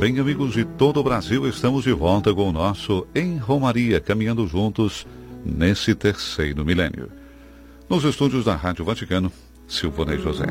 Bem, amigos de todo o Brasil, estamos de volta com o nosso Em Romaria, caminhando juntos nesse terceiro milênio. Nos estúdios da Rádio Vaticano, Silvonei José.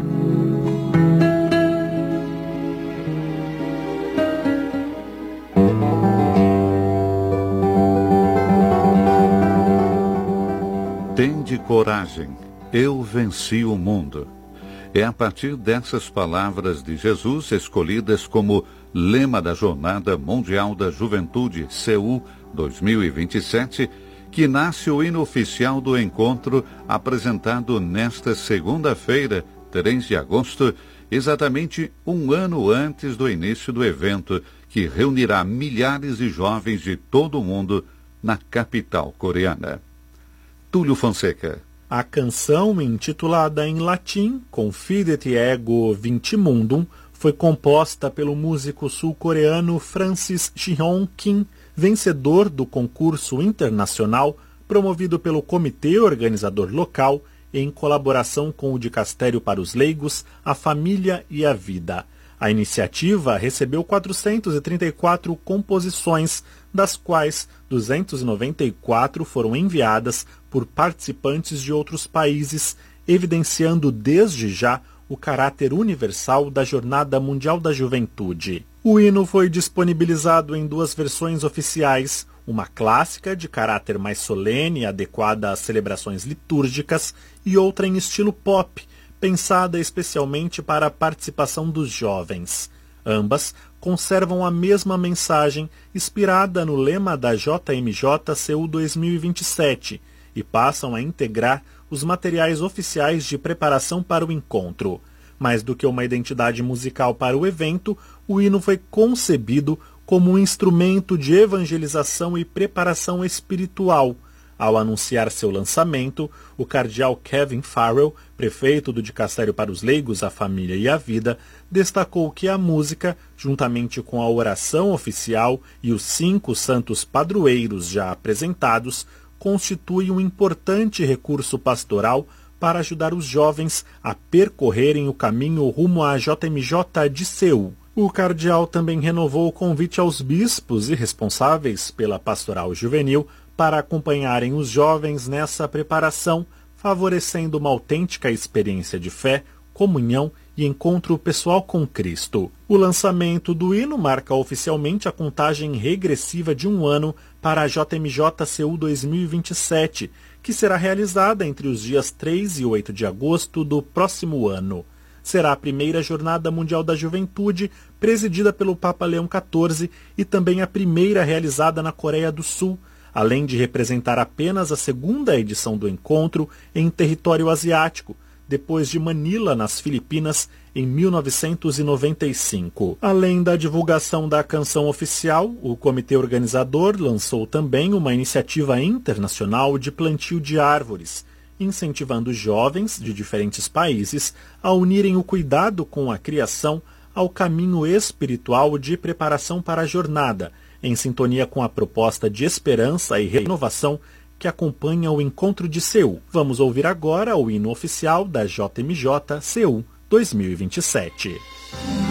Tende coragem, eu venci o mundo. É a partir dessas palavras de Jesus, escolhidas como lema da Jornada Mundial da Juventude, Seul 2027, que nasce o hino oficial do encontro apresentado nesta segunda-feira, 3 de agosto, exatamente um ano antes do início do evento, que reunirá milhares de jovens de todo o mundo na capital coreana. Túlio Fonseca. A canção, intitulada em latim Confidete Ego Vinci Mundum, foi composta pelo músico sul-coreano Francis Jeong Kim, vencedor do concurso internacional promovido pelo comitê organizador local em colaboração com o Dicastério para os Leigos, a Família e a Vida. A iniciativa recebeu 434 composições, das quais 294 foram enviadas por participantes de outros países, evidenciando desde já o caráter universal da Jornada Mundial da Juventude. O hino foi disponibilizado em 2 versões oficiais, uma clássica de caráter mais solene e adequada às celebrações litúrgicas e outra em estilo pop, pensada especialmente para a participação dos jovens. Ambas conservam a mesma mensagem, inspirada no lema da JMJ Seul 2027, e passam a integrar os materiais oficiais de preparação para o encontro. Mais do que uma identidade musical para o evento, o hino foi concebido como um instrumento de evangelização e preparação espiritual. Ao anunciar seu lançamento, o cardeal Kevin Farrell, prefeito do Dicastério para os Leigos, a Família e a Vida, destacou que a música, juntamente com a oração oficial e os 5 santos padroeiros já apresentados, constitui um importante recurso pastoral para ajudar os jovens a percorrerem o caminho rumo à JMJ de Seul. O cardeal também renovou o convite aos bispos e responsáveis pela pastoral juvenil para acompanharem os jovens nessa preparação, favorecendo uma autêntica experiência de fé, comunhão e encontro pessoal com Cristo. O lançamento do hino marca oficialmente a contagem regressiva de um ano para a JMJ Seul 2027, que será realizada entre os dias 3 e 8 de agosto do próximo ano. Será a primeira Jornada Mundial da Juventude, presidida pelo Papa Leão XIV, e também a primeira realizada na Coreia do Sul, além de representar apenas a 2ª edição do encontro em território asiático, depois de Manila, nas Filipinas, em 1995. Além da divulgação da canção oficial, o comitê organizador lançou também uma iniciativa internacional de plantio de árvores, incentivando jovens de diferentes países a unirem o cuidado com a criação ao caminho espiritual de preparação para a jornada, em sintonia com a proposta de esperança e renovação que acompanha o encontro de Seul. Vamos ouvir agora o hino oficial da JMJ Seul 2027.